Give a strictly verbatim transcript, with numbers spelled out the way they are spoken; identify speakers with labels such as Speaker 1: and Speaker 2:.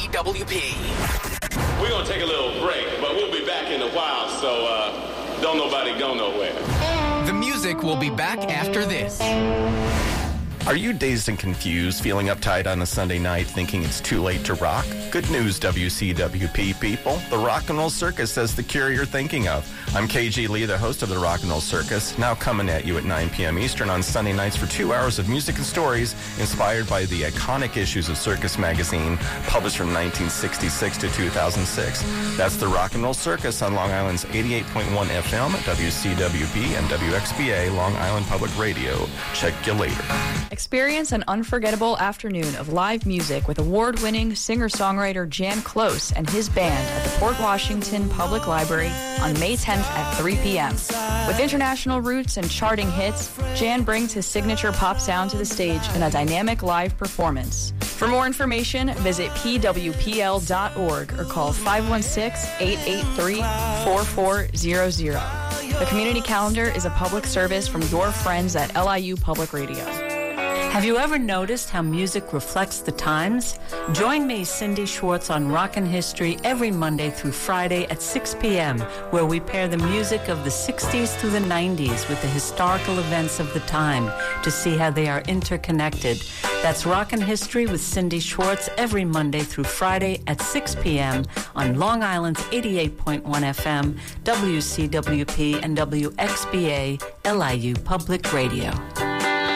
Speaker 1: P W P.
Speaker 2: We're going to take a little break, but we'll be back in a while, so uh, don't nobody go nowhere.
Speaker 1: The music will be back after this.
Speaker 3: Are you dazed and confused, feeling uptight on a Sunday night, thinking it's too late to rock? Good news, W C W P people. The Rock and Roll Circus has the cure you're thinking of. I'm K G Lee, the host of the Rock and Roll Circus, now coming at you at nine p.m. Eastern on Sunday nights for two hours of music and stories inspired by the iconic issues of Circus magazine, published from nineteen sixty-six to two thousand six. That's the Rock and Roll Circus on Long Island's eighty-eight point one F M, W C W P, and W X B A, Long Island Public Radio. Check you later.
Speaker 4: Experience an unforgettable afternoon of live music with award-winning singer-songwriter Jan Close and his band at the Port Washington Public Library on May tenth at three p.m. With international roots and charting hits, Jan brings his signature pop sound to the stage in a dynamic live performance. For more information, visit P W P L dot org or call five one six, eight eight three, four four zero zero. The community calendar is a public service from your friends at L I U Public Radio.
Speaker 5: Have you ever noticed how music reflects the times? Join me, Cindy Schwartz, on Rockin' History every Monday through Friday at six p.m., where we pair the music of the sixties through the nineties with the historical events of the time to see how they are interconnected. That's Rockin' History with Cindy Schwartz every Monday through Friday at six p.m. on Long Island's eighty-eight point one F M, W C W P, and W X B A, L I U Public Radio.